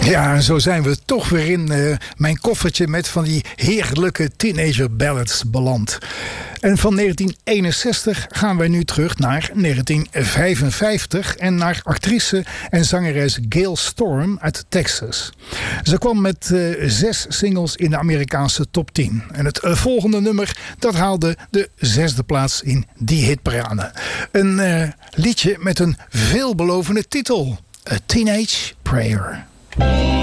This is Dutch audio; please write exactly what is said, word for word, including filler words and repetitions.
Ja, en zo zijn we toch weer in uh, mijn koffertje met van die heerlijke teenager ballads beland. En van negentien eenenzestig gaan wij nu terug naar negentien vijfenvijftig en naar actrice en zangeres Gail Storm uit Texas. Ze kwam met uh, zes singles in de Amerikaanse top tien. En het uh, volgende nummer, dat haalde de zesde plaats in die hitparade. Een uh, liedje met een veelbelovende titel. A Teenage Prayer.